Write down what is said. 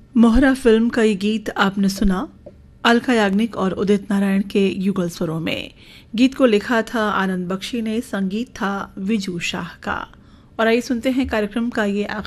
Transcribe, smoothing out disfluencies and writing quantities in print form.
मोहरा film का ये गीत आपने सुना अलका याग्निक और उदित नारायण के युगल स्वरों में। गीत को लिखा था आनंद बख्शी ने, संगीत था विजू शाह का। और आइए सुनते हैं कार्यक्रम का ये